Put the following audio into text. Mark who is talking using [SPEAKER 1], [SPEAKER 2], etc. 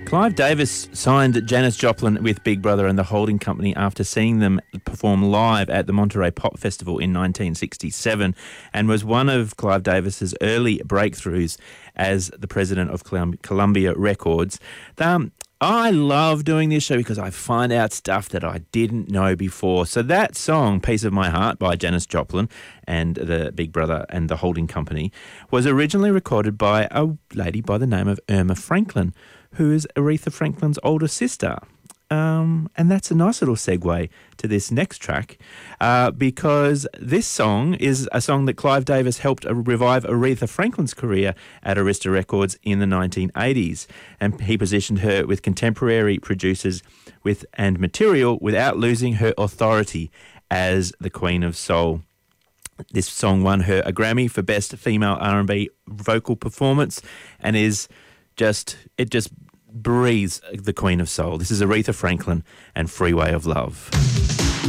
[SPEAKER 1] Clive Davis signed Janis Joplin with Big Brother and the Holding Company after seeing them perform live at the Monterey Pop Festival in 1967 and was one of Clive Davis's early breakthroughs as the president of Columbia Records. I love doing this show because I find out stuff that I didn't know before. So that song, Piece of My Heart by Janis Joplin and the Big Brother and the Holding Company, was originally recorded by a lady by the name of Irma Franklin, who is Aretha Franklin's older sister. And that's a nice little segue to this next track because this song is a song that Clive Davis helped revive Aretha Franklin's career at Arista Records in the 1980s. And he positioned her with contemporary producers and material without losing her authority as the Queen of Soul. This song won her a Grammy for Best Female R&B Vocal Performance and it just breathes the Queen of Soul. This is Aretha Franklin and Freeway of Love.